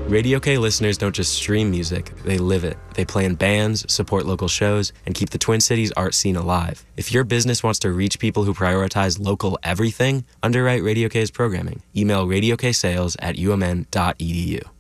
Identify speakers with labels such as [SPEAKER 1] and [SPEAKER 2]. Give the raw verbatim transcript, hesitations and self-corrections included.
[SPEAKER 1] Radio K listeners don't just stream music, they live it. They play in bands, support local shows, and keep the Twin Cities art scene alive. If your business wants to reach people who prioritize local everything, underwrite Radio K's programming. Email radioksales at umn dot edu.